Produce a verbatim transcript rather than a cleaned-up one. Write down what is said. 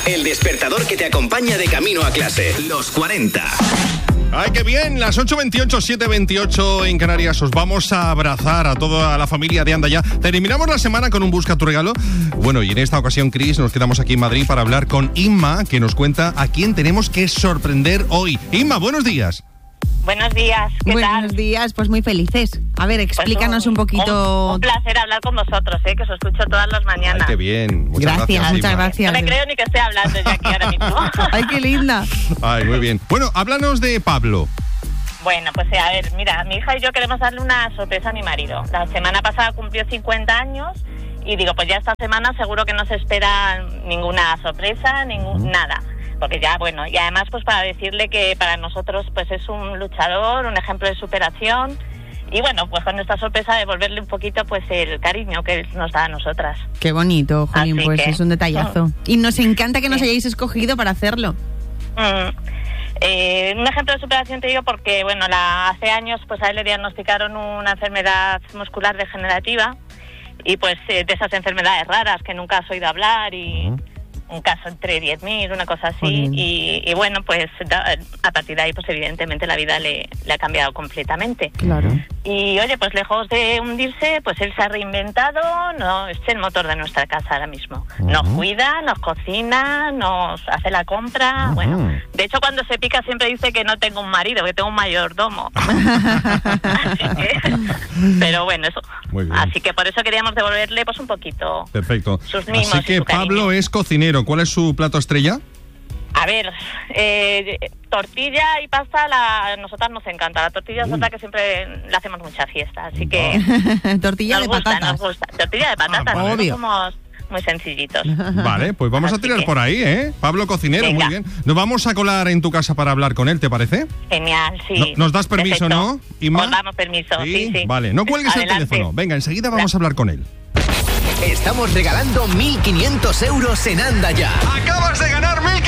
el despertador que te acompaña de camino a clase. Los cuarenta. ¡Ay, qué bien! Las ocho veintiocho, siete veintiocho en Canarias. Os vamos a abrazar a toda la familia de Anda Ya. Terminamos la semana con un Busca tu Regalo. Bueno, y en esta ocasión, Cris, nos quedamos aquí en Madrid para hablar con Inma, que nos cuenta a quién tenemos que sorprender hoy. Inma, buenos días. Buenos días, ¿qué Buenos tal? Buenos días, pues muy felices. A ver, explícanos pues un, un poquito. Un, un placer hablar con vosotros, ¿eh? Que os escucho todas las mañanas. Ay, qué bien. Muchas gracias, gracias, muchas Inma. gracias. No me creo ni que esté hablando yo aquí ahora mismo. Ay, qué linda. Ay, muy bien. Bueno, háblanos de Pablo. Bueno, pues a ver, mira, mi hija y yo queremos darle una sorpresa a mi marido. La semana pasada cumplió cincuenta años y digo, pues ya esta semana seguro que no se espera ninguna sorpresa, ningún, nada. Porque ya, bueno, y además pues para decirle que para nosotros pues es un luchador, un ejemplo de superación y bueno, pues con esta sorpresa devolverle un poquito pues el cariño que él nos da a nosotras. Qué bonito, Jolín, Así pues que, es un detallazo. Mm. Y nos encanta que nos Sí. hayáis escogido para hacerlo. Mm. Eh, un ejemplo de superación te digo porque, bueno, la, hace años pues a él le diagnosticaron una enfermedad muscular degenerativa y pues eh, de esas enfermedades raras que nunca has oído hablar y... Uh-huh. Un caso entre diez mil, una cosa así, y, y bueno, pues da, a partir de ahí, pues evidentemente la vida le, le ha cambiado completamente. Claro. Y oye, pues lejos de hundirse, pues él se ha reinventado, no es el motor de nuestra casa ahora mismo. Uh-huh. Nos cuida, nos cocina, nos hace la compra, uh-huh. Bueno, de hecho cuando se pica siempre dice que no tengo un marido, que tengo un mayordomo. Así que, pero bueno, eso. Muy bien. Así que por eso queríamos devolverle pues un poquito. Perfecto. Sus mimos. Así que y su Pablo cariño. es cocinero. ¿Cuál es su plato estrella? A ver, eh, tortilla y pasta la, a nosotras nos encanta. La tortilla es otra que siempre le hacemos mucha fiesta, así que... Tortilla nos de gusta, patatas. Nos gusta. Tortilla de patatas, Ah, vale. Obvio. Somos muy sencillitos. Vale, pues vamos Así a tirar que... por ahí, ¿eh? Pablo cocinero, Venga. muy bien. Nos vamos a colar en tu casa para hablar con él, ¿te parece? Genial, sí. No, ¿nos das permiso, Perfecto. no, Inma? Os damos permiso, sí, sí. Vale, no cuelgues Adelante. el teléfono. Venga, enseguida vamos a hablar con él. Estamos regalando mil quinientos euros en Anda Ya. ¡Acabas de ganar mil!